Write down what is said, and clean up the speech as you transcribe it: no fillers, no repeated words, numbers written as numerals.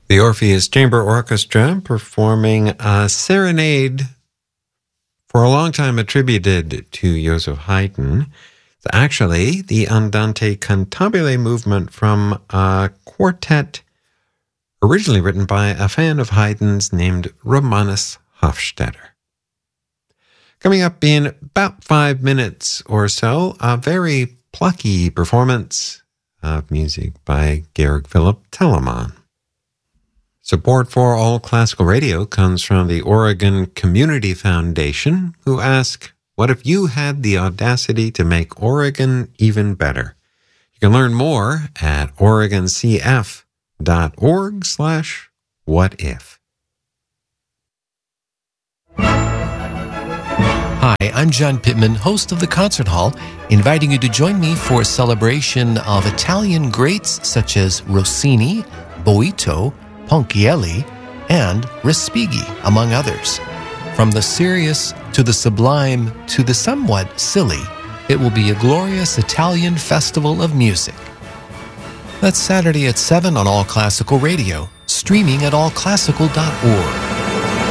The Orpheus Chamber Orchestra performing a serenade for a long time attributed to Joseph Haydn. It's actually the Andante Cantabile movement from a quartet originally written by a fan of Haydn's named Romanus Hofstetter. Coming up in about 5 minutes or so, a very plucky performance of music by Georg Philipp Telemann. Support for All Classical Radio comes from the Oregon Community Foundation, who ask, what if you had the audacity to make Oregon even better? You can learn more at oregoncf.org/whatif. Hi, I'm John Pittman, host of The Concert Hall, inviting you to join me for a celebration of Italian greats such as Rossini, Boito, Ponchielli, and Respighi, among others. From the serious to the sublime to the somewhat silly, it will be a glorious Italian festival of music. That's Saturday at 7 on All Classical Radio, streaming at allclassical.org.